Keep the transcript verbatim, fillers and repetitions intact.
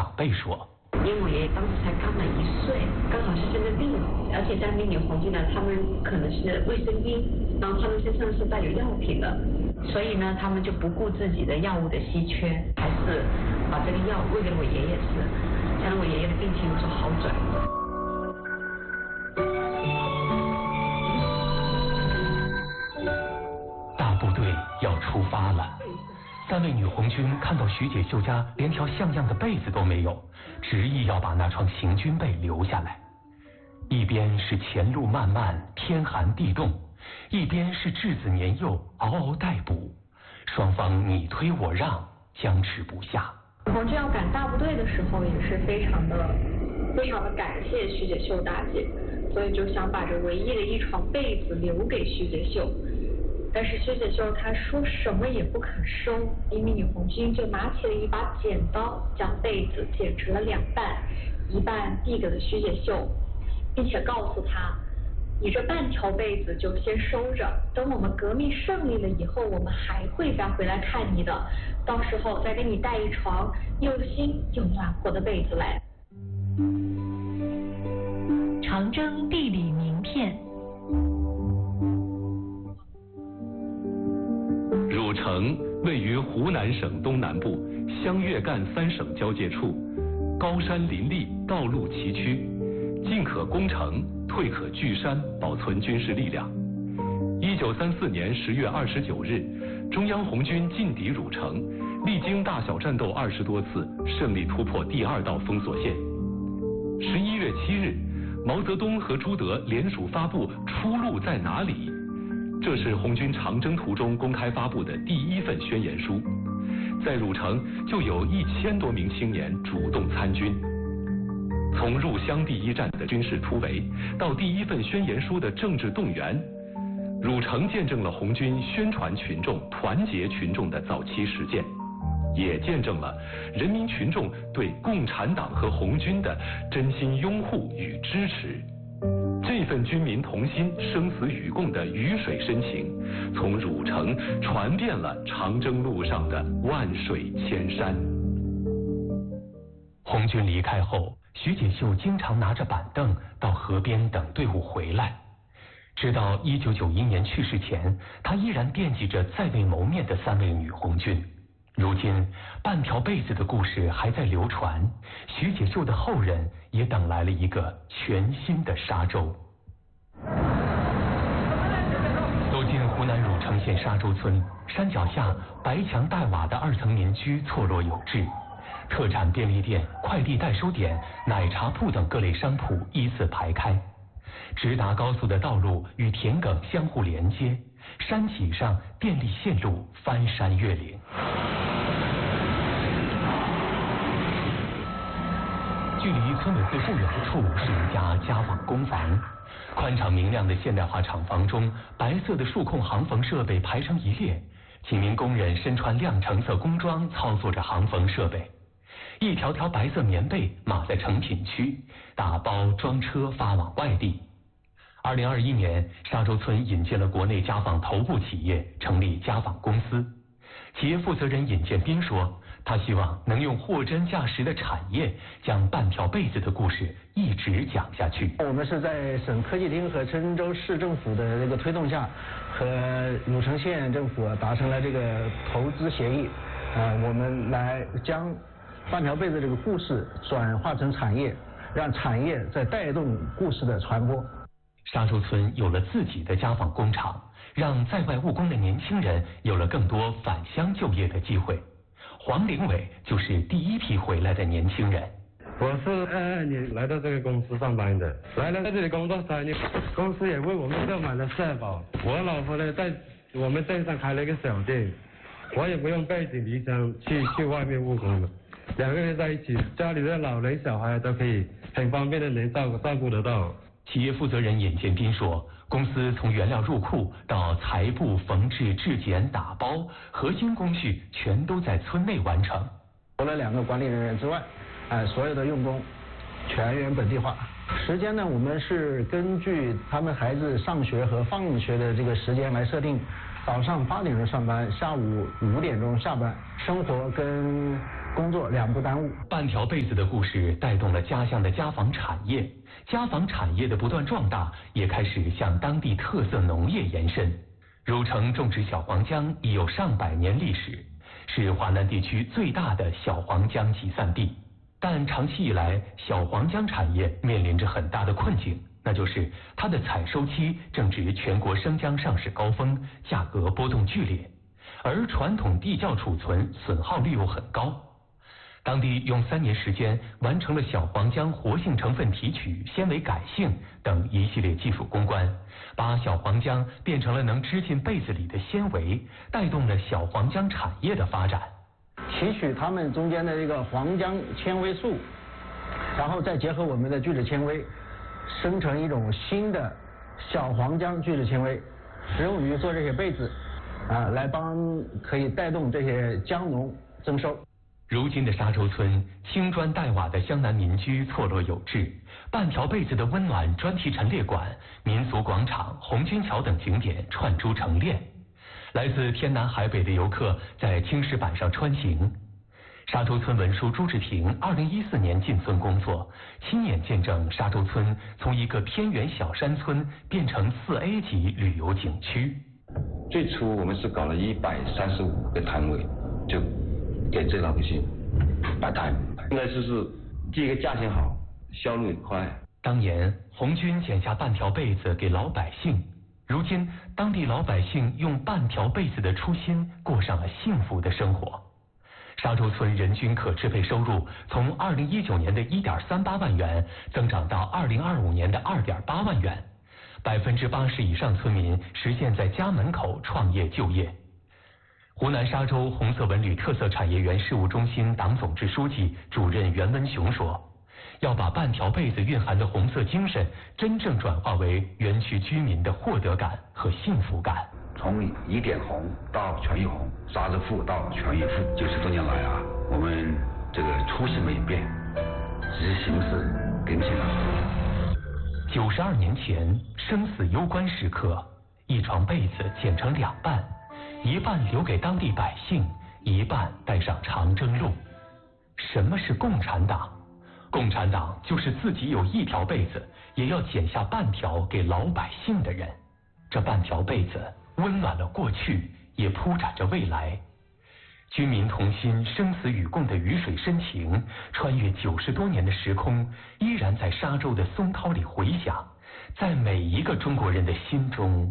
长辈说。 因为我爷爷当时才刚满一岁，刚好是生了病，而且在命里黄金呢，他们可能是卫生巾，然后他们身上是带有药品的，所以呢，他们就不顾自己的药物的稀缺，还是把这个药喂给我爷爷吃，这样我爷爷的病情有所好转。 大部队要出发了。三位女红军看到徐解秀家连条像样的被子都没有，执意要把那床行军被留下来。一边是前路漫漫，天寒地冻，一边是稚子年幼，嗷嗷待哺，双方你推我让，僵持不下。 红军要赶大部队的时候，也是非常的非常的感谢徐解秀大姐，所以就想把这唯一的一床被子留给徐解秀。但是徐解秀她说什么也不肯收，一名女红军就拿起了一把剪刀，将被子剪成了两半，一半递给了徐解秀，并且告诉她，你这半条被子就先收着，等我们革命胜利了以后，我们还会再回来看你的，到时候再给你带一床又新又暖和的被子来。 长征地理名片。 汝城位于湖南省东南部湘粤赣三省交界处，高山林立，道路崎岖，进可攻城，退可据山，保存军事力量。一九三四年十月二十九日，中央红军进抵汝城，历经大小战斗二十多次，胜利突破第二道封锁线。十一月七日，毛泽东和朱德联署发布《出路在哪里》。这是红军长征途中公开发布的第一份宣言书，在汝城就有一千多名青年主动参军。从入湘第一站的军事突围，到第一份宣言书的政治动员，汝城见证了红军宣传群众、团结群众的早期实践，也见证了人民群众对共产党和红军的真心拥护与支持。这份军民同心、生死与共的鱼水深情，从汝城传遍了长征路上的万水千山。 红军离开后，徐解秀经常拿着板凳到河边等队伍回来。直到一九九一年去世前，他依然惦记着再未谋面的三位女红军。如今，半条被子的故事还在流传，徐解秀的后人也等来了一个全新的沙洲。走进湖南汝城县沙洲村，山脚下白墙黛瓦的二层民居错落有致，特产便利店、快递代收点、奶茶铺等各类商铺依次排开。直达高速的道路与田埂相互连接，山脊上电力线路翻山越岭。距离村委会不远处是一家家纺工房，宽敞明亮的现代化厂房中，白色的数控行缝设备排成一列，几名工人身穿亮橙色工装操作着行缝设备，一条条白色棉被码在成品区，打包装车发往外地。二零二一年，沙洲村引进了国内家纺头部企业，成立家纺公司。企业负责人尹建斌说，他希望能用货真价实的产业，将半条被子的故事一直讲下去。 我们是在省科技厅和郴州市政府的这个推动下，和汝城县政府达成了这个投资协议，呃，我们来将半条被子这个故事转化成产业，让产业在带动故事的传播。 沙洲村有了自己的家纺工厂，让在外务工的年轻人有了更多返乡就业的机会。黄凌伟就是第一批回来的年轻人。 我是二二年来到这个公司上班的，来了在这里工作三年，公司也为我们购买了社保。我老婆呢在我们镇上开了一个小店，我也不用背井离乡去去外面务工了。两个人在一起，家里的老人小孩都可以很方便的能照顾照顾得到。 企业负责人尹建斌说，公司从原料入库到裁布、缝制、制剪、打包，核心工序全都在村内完成。 除了两个管理人员之外，哎，所有的用工全员本地化。时间呢，我们是根据他们孩子上学和放学的这个时间来设定，早上八点钟上班，下午五点钟下班。生活跟工作两不耽误。 半条被子的故事带动了家乡的家纺产业，家纺产业的不断壮大，也开始向当地特色农业延伸。汝城种植小黄姜已有上百年历史，是华南地区最大的小黄姜集散地。但长期以来，小黄姜产业面临着很大的困境，那就是它的采收期正值全国生姜上市高峰，价格波动剧烈，而传统地窖储存损耗率又很高。当地用三年时间完成了小黄姜活性成分提取、纤维改性等一系列技术攻关，把小黄姜变成了能织进被子里的纤维，带动了小黄姜产业的发展。 提取它们中间的这个黄姜纤维素，然后再结合我们的聚酯纤维，生成一种新的小黄姜聚酯纤维，使用于做这些被子，啊，来帮可以带动这些姜农增收。 如今的沙洲村，青砖黛瓦的湘南民居错落有致，半条被子的温暖专题陈列馆、民俗广场、红军桥等景点串珠成链。来自天南海北的游客在青石板上穿行。沙洲村文书朱志平二零一四年进村工作，亲眼见证沙洲村从一个偏远小山村变成四 A 级旅游景区。 最初我们是搞了一百三十五个摊位，就给这老百姓摆摊。应该就是第一个价钱好，销路也快。 当年红军剪下半条被子给老百姓，如今当地老百姓用半条被子的初心过上了幸福的生活。沙洲村人均可支配收入从二零一九年的一点三八万元增长到二零二五年的二点八万元，百分之八十以上村民实现在家门口创业就业。湖南沙洲红色文旅特色产业园事务中心党总支书记、主任袁文雄说，要把半条被子蕴含的红色精神真正转化为园区居民的获得感和幸福感。 从一点红到全域红，沙洲富到全域富，九十多年来啊，我们这个初心没变，只是形式更新了。 九十二年前，生死攸关时刻，一床被子剪成两半，一半留给当地百姓，一半带上长征路。什么是共产党？共产党就是自己有一条被子，也要剪下半条给老百姓的人。这半条被子温暖了过去，也铺展着未来。军民同心、生死与共的鱼水深情，穿越九十多年的时空，依然在沙洲的松涛里回响，在每一个中国人的心中